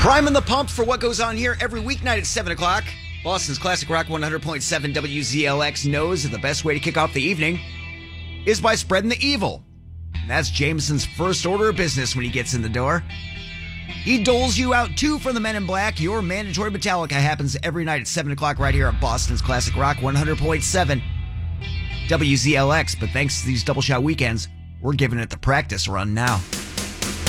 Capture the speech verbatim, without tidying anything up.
Priming the pump for what goes on here every weeknight at seven o'clock. Boston's Classic Rock one hundred point seven W Z L X knows that the best way to kick off the evening is by spreading the evil. And that's Jameson's first order of business when he gets in the door. He doles you out two from the Men in Black. Your mandatory Metallica happens every night at seven o'clock right here on Boston's Classic Rock one hundred point seven W Z L X. But thanks to these double shot weekends, we're giving it the practice run now.